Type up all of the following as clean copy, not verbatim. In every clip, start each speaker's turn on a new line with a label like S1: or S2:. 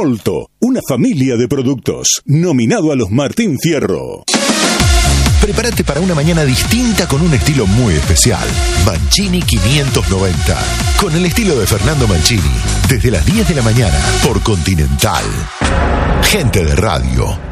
S1: Molto, una familia de productos, nominado a los Martín Fierro.
S2: Prepárate para una mañana distinta con un estilo muy especial. Mancini 590. Con el estilo de Fernando Mancini. Desde las 10 de la mañana por Continental. Gente de radio.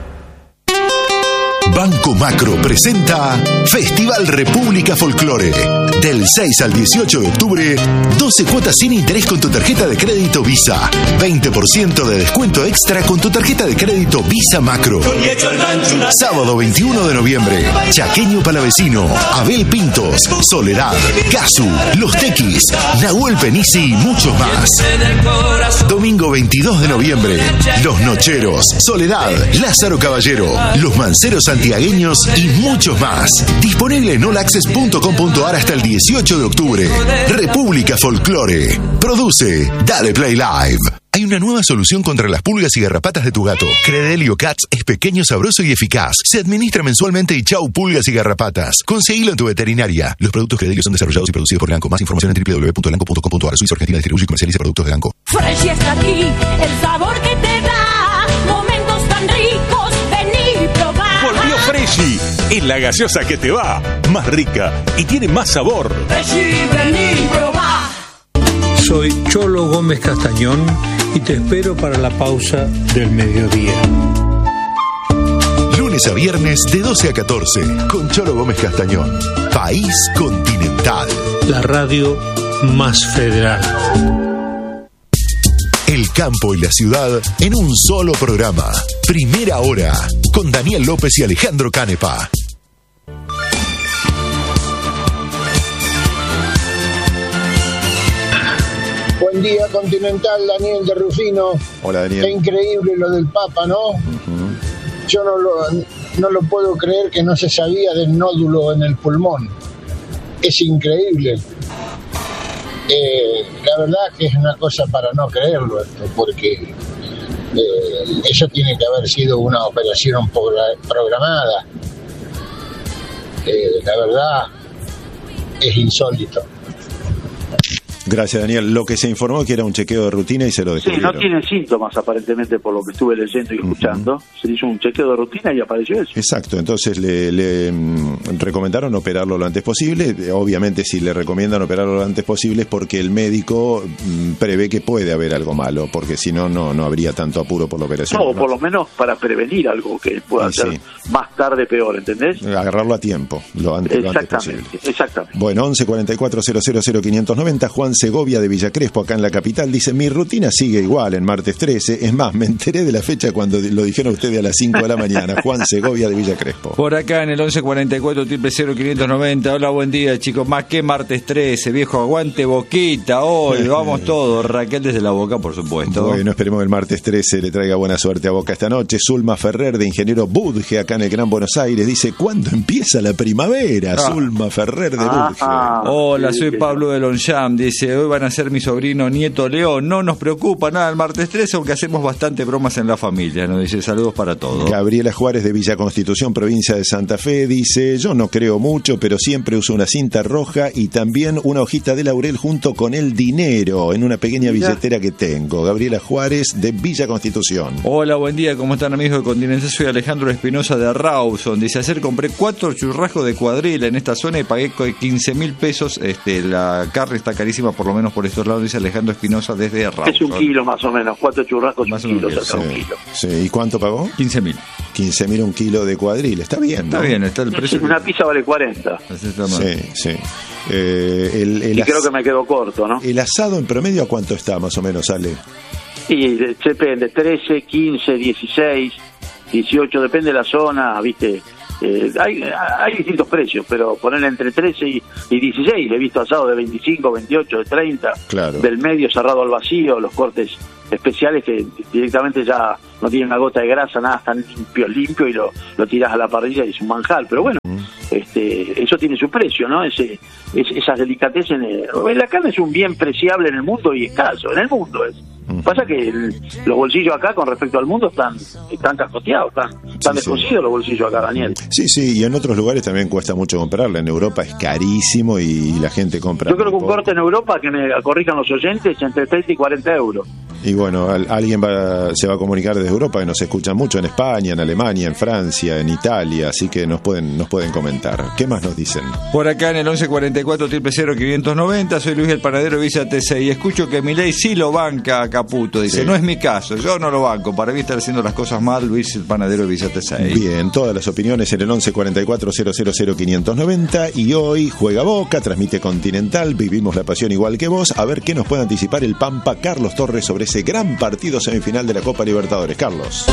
S2: Banco Macro presenta Festival República Folclore. Del 6 al 18 de octubre, 12 cuotas sin interés con tu tarjeta de crédito Visa. 20% de descuento extra con tu tarjeta de crédito Visa Macro. Sábado 21 de noviembre, Chaqueño Palavecino, Abel Pintos, Soledad, Casu, Los Tequis, Nahuel Penisi y muchos más. Domingo 22 de noviembre, Los Nocheros, Soledad, Lázaro Caballero, Los Manceros Santiagueños y muchos más. Disponible en allaccess.com.ar hasta el 18 de octubre. República Folclore. Produce Dale Play Live. Hay una nueva solución contra las pulgas y garrapatas de tu gato. Credelio Cats es pequeño, sabroso y eficaz. Se administra mensualmente y chau pulgas y garrapatas. Conseguilo en tu veterinaria. Los productos Credelio son desarrollados y producidos por Lanco. Más información en www.lanco.com.ar. Suiza Argentina distribuye y comercializa productos de Lanco.
S3: Fresh está aquí, el sabor que te da. Momentos tan ricos, vení y probá.
S1: Volvió Freshy, es la gaseosa que te va. Más rica y tiene más sabor.
S3: Freshy, vení y probá.
S4: Soy Cholo Gómez Castañón y te espero para la pausa del mediodía.
S2: Lunes a viernes de 12 a 14 con Cholo Gómez Castañón. País Continental.
S4: La radio más federal.
S2: El campo y la ciudad en un solo programa. Primera hora con Daniel López y Alejandro Canepa.
S5: Buen día, Continental, Daniel de Rufino.
S6: Hola, Daniel.
S5: Qué increíble lo del Papa, ¿no?
S6: Uh-huh.
S5: Yo no lo puedo creer que no se sabía del nódulo en el pulmón. Es increíble. La verdad que es una cosa para no creerlo esto, porque eso tiene que haber sido una operación programada. La verdad es insólito.
S6: Gracias, Daniel. Lo que se informó que era un chequeo de rutina y se lo descubrieron.
S7: Sí, no tiene síntomas aparentemente por lo que estuve leyendo y escuchando. Se hizo un chequeo de rutina y apareció eso.
S6: Exacto, entonces le recomendaron operarlo lo antes posible. Obviamente si le recomiendan operarlo lo antes posible es porque el médico prevé que puede haber algo malo, porque si no, no habría tanto apuro por la operación.
S7: No, por lo menos para prevenir algo que pueda ser más tarde peor, ¿entendés?
S6: Agarrarlo a tiempo, lo antes posible.
S7: Exactamente.
S6: Bueno, 11 44 000 590, Juan Segovia de Villa Crespo, acá en la capital, dice: mi rutina sigue igual en martes 13, es más, me enteré de la fecha cuando lo dijeron ustedes a las 5 de la mañana. Juan Segovia de Villa Crespo.
S8: Por acá en el 11 44 000 590, hola, buen día, chicos, más que martes 13, viejo, aguante Boquita, hoy vamos todos. Raquel desde La Boca, por supuesto.
S6: Bueno, esperemos que el martes 13 le traiga buena suerte a Boca esta noche. Zulma Ferrer de Ingeniero Budge, acá en el Gran Buenos Aires, dice: ¿cuándo empieza la primavera? Zulma Ferrer de Budge.
S8: Hola, soy Pablo de Lonjam, dice: hoy van a ser mi sobrino nieto León, no nos preocupa nada el martes 13, aunque hacemos bastante bromas en la familia, nos dice: saludos para todos.
S6: Gabriela Juárez de Villa Constitución, provincia de Santa Fe, dice: yo no creo mucho, pero siempre uso una cinta roja y también una hojita de laurel junto con el dinero en una pequeña billetera que tengo. Gabriela Juárez de Villa Constitución.
S8: Hola, buen día, ¿cómo están, amigos de Continental? Soy Alejandro Espinosa de Rawson, dice: ayer compré 4 churrascos de cuadrilla en esta zona y pagué 15.000 pesos, la carne está carísima, por lo menos por estos lados, dice Alejandro Espinosa desde Rawson.
S7: Es un kilo más o menos, 4 churrascos,
S6: más
S7: un kilo,
S6: un kilo. Sí. ¿Y cuánto pagó?
S8: 15.000.
S6: 15.000 un kilo de cuadril, está bien, ¿no?
S8: Está bien, está el precio.
S7: Una pizza vale 40.
S6: Sí.
S7: Y creo que me quedó corto, ¿no?
S6: ¿El asado en promedio a cuánto está, más o menos, sale?
S7: Y depende, 13, 15, 16, 18, depende de la zona, ¿viste? Hay distintos precios, pero ponerle entre 13 y 16. He visto asado de 25, 28, de 30,
S6: claro.
S7: Del medio cerrado al vacío, los cortes especiales que directamente ya no tienen una gota de grasa, nada, están limpio y lo tiras a la parrilla y es un manjar. Pero bueno, eso tiene su precio, ¿no? Esas delicateces. La carne es un bien preciable en el mundo y escaso, en el mundo es. Pasa que los bolsillos acá con respecto al mundo están cascoteados, están descosidos los bolsillos acá, Daniel.
S6: Sí, y en otros lugares también cuesta mucho comprarla. En Europa es carísimo y la gente compra.
S7: Yo creo que un corte en Europa, que me corrijan los oyentes, entre 30 y 40 euros.
S6: Y bueno, alguien se va a comunicar desde Europa, que nos escuchan mucho en España, en Alemania, en Francia, en Italia, así que nos pueden comentar. ¿Qué más nos dicen?
S8: Por acá en el 1144-00590, soy Luis el Panadero Villa T6 y escucho que Milei sí lo banca a Caputo. Dice,
S6: Sí.
S8: no es mi caso, yo no lo banco. Para mí estar haciendo las cosas mal, Luis el Panadero Villa T6.
S6: Bien, todas las opiniones en el 1144-00590 y hoy juega Boca, transmite Continental, vivimos la pasión igual que vos. A ver qué nos puede anticipar el Pampa Carlos Torres sobre ese gran partido semifinal de la Copa Libertadores. Carlos.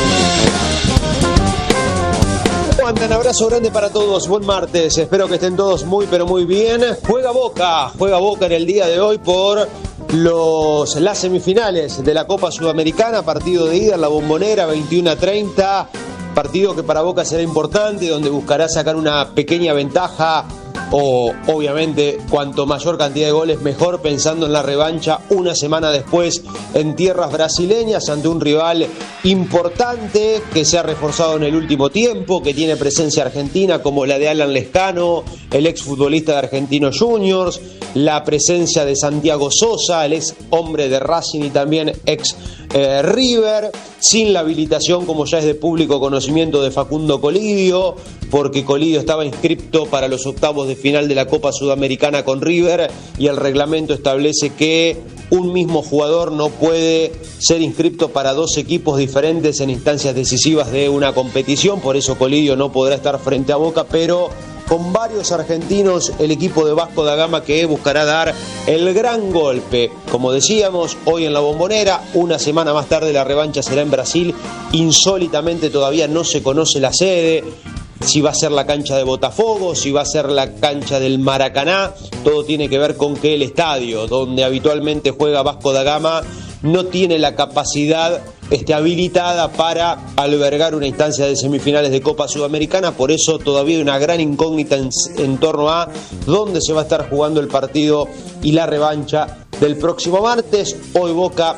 S9: ¿Cómo andan? Abrazo grande para todos, buen martes, espero que estén todos muy pero muy bien. Juega Boca en el día de hoy por las semifinales de la Copa Sudamericana, partido de ida en la Bombonera, 21:30, partido que para Boca será importante, donde buscará sacar una pequeña ventaja o obviamente cuanto mayor cantidad de goles mejor, pensando en la revancha una semana después en tierras brasileñas ante un rival importante que se ha reforzado en el último tiempo, que tiene presencia argentina como la de Alan Lescano, el exfutbolista de Argentinos Juniors, la presencia de Santiago Sosa, el ex hombre de Racing y también ex River, sin la habilitación, como ya es de público conocimiento, de Facundo Colidio, porque Colidio estaba inscripto para los octavos de final de la Copa Sudamericana con River y el reglamento establece que un mismo jugador no puede ser inscripto para dos equipos diferentes en instancias decisivas de una competición, por eso Colidio no podrá estar frente a Boca, pero con varios argentinos el equipo de Vasco da Gama que buscará dar el gran golpe. Como decíamos, hoy en la Bombonera, una semana más tarde la revancha será en Brasil, insólitamente todavía no se conoce la sede, si va a ser la cancha de Botafogo, si va a ser la cancha del Maracaná, todo tiene que ver con que el estadio donde habitualmente juega Vasco da Gama no tiene la capacidad habilitada para albergar una instancia de semifinales de Copa Sudamericana, por eso todavía hay una gran incógnita en torno a dónde se va a estar jugando el partido y la revancha del próximo martes. Hoy Boca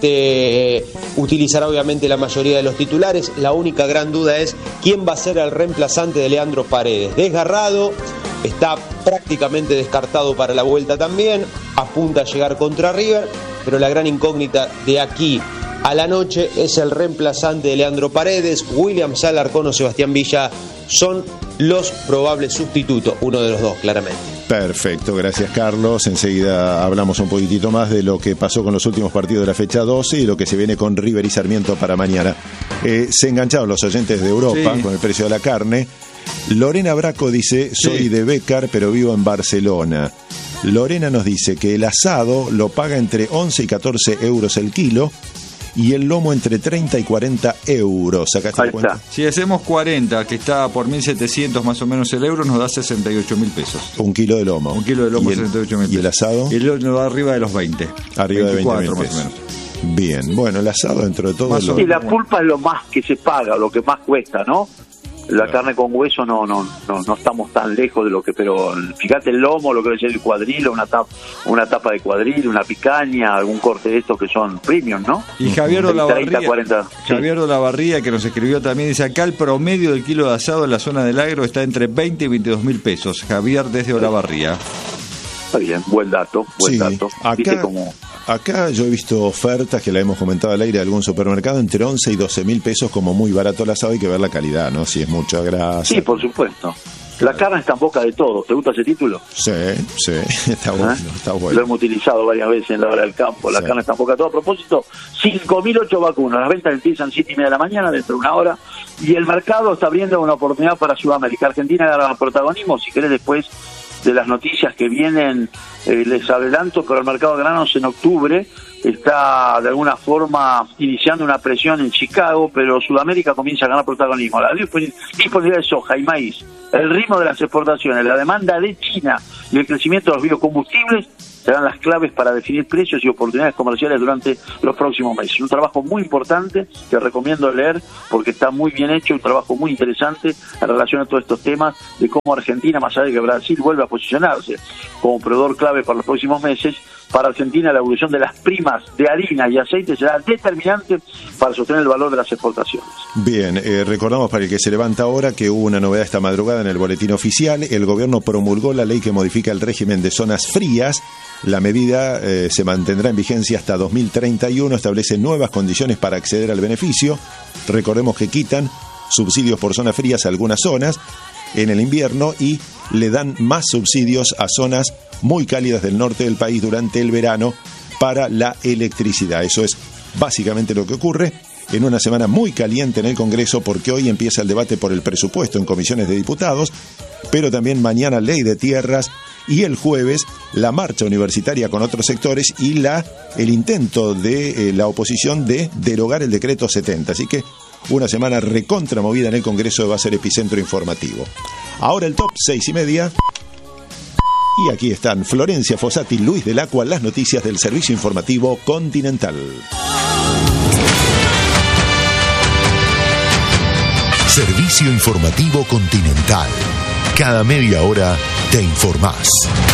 S9: utilizará obviamente la mayoría de los titulares, la única gran duda es quién va a ser el reemplazante de Leandro Paredes. Desgarrado, está prácticamente descartado para la vuelta también, apunta a llegar contra River, pero la gran incógnita de aquí a la noche es el reemplazante de Leandro Paredes. William Alarcón o Sebastián Villa son los probables sustitutos, uno de los dos claramente.
S6: Perfecto, gracias Carlos. Enseguida hablamos un poquitito más de lo que pasó con los últimos partidos de la fecha 12 y lo que se viene con River y Sarmiento para mañana. Se engancharon los oyentes de Europa con el precio de la carne. Lorena Braco dice, soy de Bécar pero vivo en Barcelona. Lorena nos dice que el asado lo paga entre 11 y 14 euros el kilo y el lomo entre 30 y 40 euros. ¿Sacaste el cuenta?
S8: Si hacemos 40, que está por 1.700 más o menos el euro, nos da 68.000 pesos.
S6: Un kilo de lomo.
S8: Un kilo de lomo, 68.000 pesos.
S6: ¿Y el asado?
S8: Y el lomo nos da arriba de los 20.
S6: Arriba
S8: 24,
S6: de 20.000
S8: más o menos.
S6: Bien, bueno, el asado dentro de todo...
S7: Y la pulpa es lo más que se paga, lo que más cuesta, ¿no? La carne con hueso no estamos tan lejos de lo que, pero fíjate el lomo, lo que es el cuadril, una tapa de cuadril, una picaña, algún corte de estos que son premium, ¿no?
S8: Y Javier Olavarría,
S7: 30, 40,
S8: Javier Olavarría, que nos escribió también, dice, acá el promedio del kilo de asado en la zona del agro está entre 20 y 22.000 pesos. Javier desde Olavarría.
S7: Está bien, buen dato.
S6: Acá yo he visto ofertas que la hemos comentado al aire de algún supermercado entre 11 y 12.000 pesos como muy barato el asado. Hay que ver la calidad, ¿no? Si es mucha grasa.
S7: Sí, por supuesto. La carne está en boca de todos. ¿Te gusta ese título?
S6: Sí, está bueno, está bueno.
S7: Lo hemos utilizado varias veces en la hora del campo. La carne está en boca de todos. A propósito, 5.008 vacunas. Las ventas empiezan 7:30 de la mañana, dentro de una hora. Y el mercado está abriendo una oportunidad para Sudamérica. Argentina agarra protagonismo. Si querés, después de las noticias que vienen, les adelanto que el mercado de granos en octubre está de alguna forma iniciando una presión en Chicago, pero Sudamérica comienza a ganar protagonismo. La disponibilidad de soja y maíz, el ritmo de las exportaciones, la demanda de China y el crecimiento de los biocombustibles serán las claves para definir precios y oportunidades comerciales durante los próximos meses. Un trabajo muy importante que recomiendo leer porque está muy bien hecho, un trabajo muy interesante en relación a todos estos temas de cómo Argentina, más allá de que Brasil vuelve a posicionarse como proveedor clave para los próximos meses, para Argentina la evolución de las primas de harina y aceite será determinante para sostener el valor de las exportaciones.
S6: Bien, recordamos para el que se levanta ahora que hubo una novedad esta madrugada en el boletín oficial. El gobierno promulgó la ley que modifica el régimen de zonas frías. La medida se mantendrá en vigencia hasta 2031, establece nuevas condiciones para acceder al beneficio. Recordemos que quitan subsidios por zonas frías a algunas zonas en el invierno y le dan más subsidios a zonas muy cálidas del norte del país durante el verano para la electricidad. Eso es básicamente lo que ocurre en una semana muy caliente en el Congreso, porque hoy empieza el debate por el presupuesto en comisiones de diputados, pero también mañana ley de tierras y el jueves la marcha universitaria con otros sectores y el intento de la oposición de derogar el decreto 70. Así que una semana recontra movida en el Congreso, va a ser epicentro informativo. Ahora el top 6:30. Y aquí están Florencia Fossati, Luis del Acua, las noticias del Servicio Informativo Continental.
S2: Servicio Informativo Continental. Cada media hora te informás.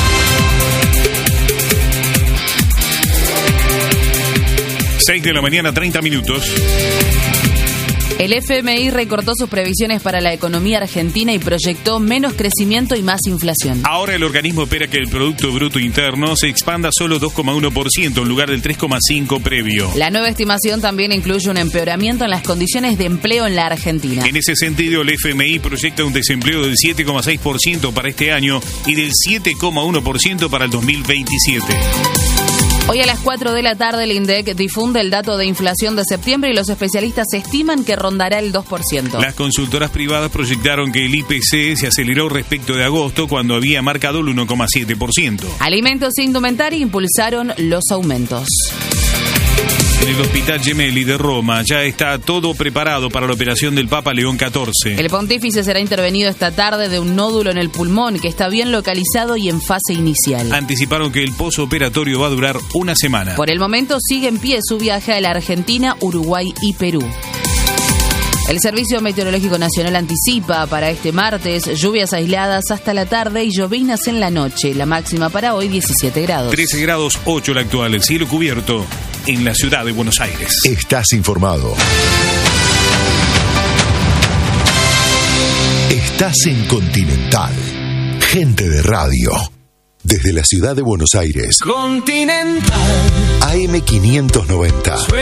S10: Seis de la mañana, 30 minutos.
S11: El FMI recortó sus previsiones para la economía argentina y proyectó menos crecimiento y más inflación.
S10: Ahora el organismo espera que el Producto Bruto Interno se expanda solo 2,1% en lugar del 3,5% previo.
S11: La nueva estimación también incluye un empeoramiento en las condiciones de empleo en la Argentina.
S10: En ese sentido, el FMI proyecta un desempleo del 7,6% para este año y del 7,1% para el 2027.
S11: Hoy a las 4 de la tarde el INDEC difunde el dato de inflación de septiembre y los especialistas estiman que rondará el 2%.
S10: Las consultoras privadas proyectaron que el IPC se aceleró respecto de agosto, cuando había marcado el 1,7%.
S11: Alimentos e indumentaria impulsaron los aumentos.
S10: En el Hospital Gemelli de Roma ya está todo preparado para la operación del Papa León XIV.
S11: El pontífice será intervenido esta tarde de un nódulo en el pulmón que está bien localizado y en fase inicial.
S10: Anticiparon que el posoperatorio va a durar una semana.
S11: Por el momento sigue en pie su viaje a la Argentina, Uruguay y Perú. El Servicio Meteorológico Nacional anticipa para este martes lluvias aisladas hasta la tarde y llovinas en la noche. La máxima para hoy 17 grados.
S10: 13 grados 8 la actual. El cielo cubierto en la ciudad de Buenos Aires.
S2: Estás informado. Estás en Continental. Gente de radio. Desde la ciudad de Buenos Aires.
S12: Continental.
S2: AM590.